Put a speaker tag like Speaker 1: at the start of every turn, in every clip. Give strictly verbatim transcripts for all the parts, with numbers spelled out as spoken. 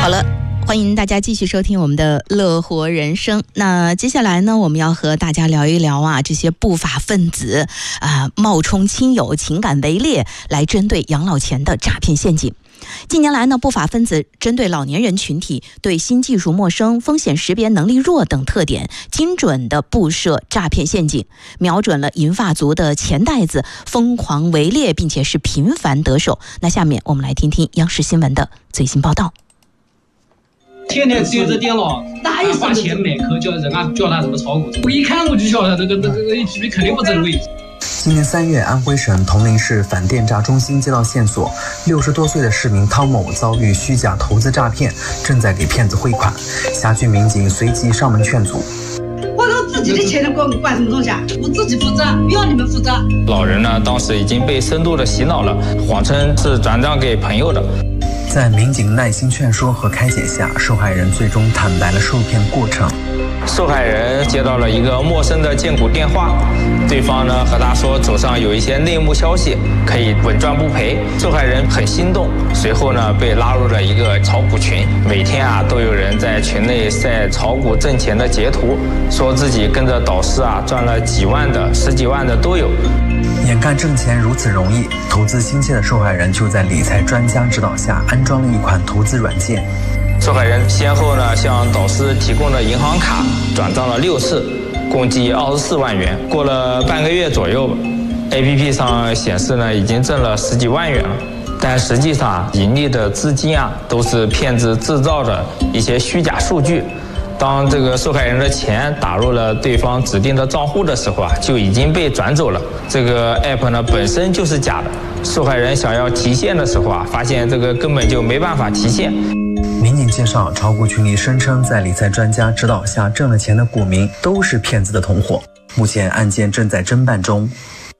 Speaker 1: 好了，欢迎大家继续收听我们的乐活人生。那接下来呢，我们要和大家聊一聊啊，这些不法分子啊、呃、冒充亲友情感围猎来针对养老钱的诈骗陷阱。近年来呢，不法分子针对老年人群体对新技术陌生、风险识别能力弱等特点，精准地布设诈骗陷阱，瞄准了银发族的钱袋子，疯狂围猎，并且是频繁得手。那下面我们来听听央视新闻的最新报道。
Speaker 2: 天天对着电脑，哪有花钱买口叫人家叫他怎么炒股？我一看我就晓得这个这个 H P 肯定不正规。
Speaker 3: 今年三月，安徽省铜陵市反电诈中心接到线索，六十多岁的市民汤某遭遇虚假投资诈骗，正在给骗子汇款。辖区民警随即上门劝阻。
Speaker 4: 我都自己的钱，管管什么东西啊？我自己负责，不要你们负责。
Speaker 5: 老人呢，当时已经被深度的洗脑了，谎称是转账给朋友的。
Speaker 3: 在民警耐心劝说和开解下，受害人最终坦白了受骗过程。
Speaker 5: 受害人接到了一个陌生的荐股电话，对方呢和他说手上有一些内幕消息，可以稳赚不赔。受害人很心动，随后呢被拉入了一个炒股群，每天啊都有人在群内晒炒股挣钱的截图，说自己跟着导师啊赚了几万的、十几万的都有。
Speaker 3: 眼看挣钱如此容易，投资心切的受害人就在理财专家指导下安装了一款投资软件。
Speaker 5: 受害人先后呢向导师提供的银行卡转账了六次，共计二十四万元。过了半个月左右 ，A P P 上显示呢已经挣了十几万元了，但实际上盈利的资金啊都是骗子制造的一些虚假数据。当这个受害人的钱打入了对方指定的账户的时候啊，就已经被转走了。这个 app 呢本身就是假的，受害人想要提现的时候啊，发现这个根本就没办法提现。
Speaker 3: 民警介绍，炒股群里声称在理财专家指导下挣了钱的股民都是骗子的同伙。目前案件正在侦办中。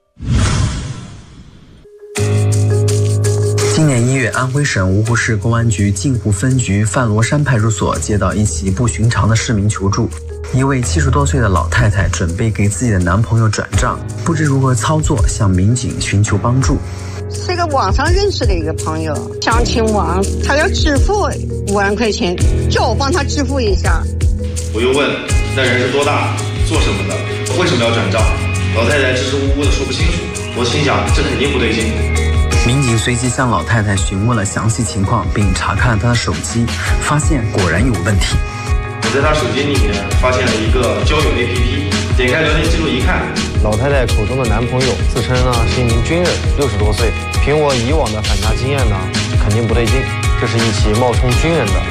Speaker 3: 今年一月，安徽省芜湖市公安局镜湖分局范罗山派出所接到一起不寻常的市民求助。一位七十多岁的老太太准备给自己的男朋友转账，不知如何操作，向民警寻求帮助。
Speaker 6: 是一个网上认识的一个朋友，相亲网，他要支付五万块钱，叫我帮他支付一下。
Speaker 7: 我又问那人是多大，做什么的，为什么要转账？老太太支支吾吾的说不清楚。我心想这肯定不对劲。
Speaker 3: 民警随即向老太太询问了详细情况，并查看了她的手机，发现果然有问题。
Speaker 7: 我在她手机里面发现了一个交友 A P P， 点开聊天记录一看，
Speaker 8: 老太太口中的男朋友自称呢是一名军人，六十多岁。凭我以往的反查经验呢，肯定不对劲，这是一起冒充军人的